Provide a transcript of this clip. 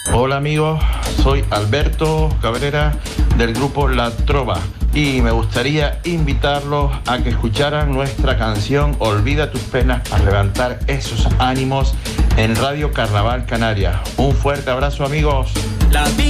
Hola amigos, soy Alberto Cabrera del grupo La Trova y me gustaría invitarlos a que escucharan nuestra canción Olvida tus penas para levantar esos ánimos en Radio Carnaval Canarias. Un fuerte abrazo amigos.